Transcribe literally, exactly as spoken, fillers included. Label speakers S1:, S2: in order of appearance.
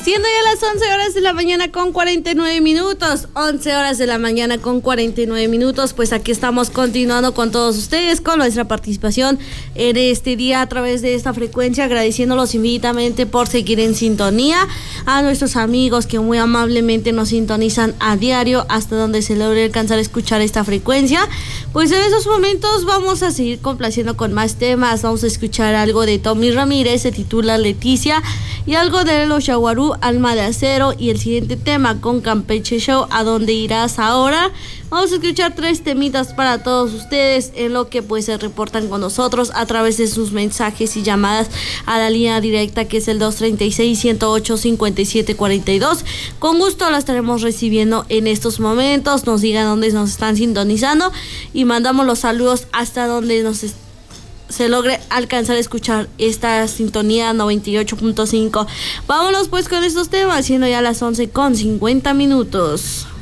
S1: Siendo ya las once horas de la mañana con cuarenta y nueve minutos, once horas de la mañana con cuarenta y nueve minutos, pues aquí estamos continuando con todos ustedes, con nuestra participación en este día a través de esta frecuencia, agradeciéndolos infinitamente por seguir en sintonía, a nuestros amigos que muy amablemente nos sintonizan a diario hasta donde se logre alcanzar a escuchar esta frecuencia. Pues en esos momentos vamos a seguir complaciendo con más temas, vamos a escuchar algo de Tommy Ramírez, se titula Leticia, y algo de Los Yaguarú, Alma de Acero, y el siguiente tema con Campeche Show, ¿A dónde irás ahora? Vamos a escuchar tres temitas para todos ustedes en lo que pues se reportan con nosotros a través de sus mensajes y llamadas a la línea directa que es el dos treinta y seis, ciento ocho, cincuenta y siete cuarenta y dos. Con gusto la estaremos recibiendo en estos momentos, nos digan dónde nos están sintonizando y mandamos los saludos hasta donde nos están se logre alcanzar a escuchar esta sintonía noventa y ocho punto cinco. Vámonos pues con estos temas, siendo ya las once con cincuenta minutos.